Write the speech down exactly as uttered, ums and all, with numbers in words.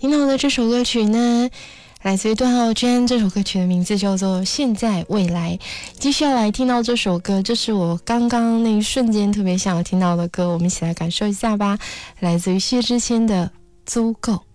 听到的这首歌曲呢，来自于段浩娟，这首歌曲的名字叫做《现在未来》。继续要来听到这首歌，这是我刚刚那一瞬间特别想要听到的歌，我们一起来感受一下吧。来自于薛之谦的《足够》。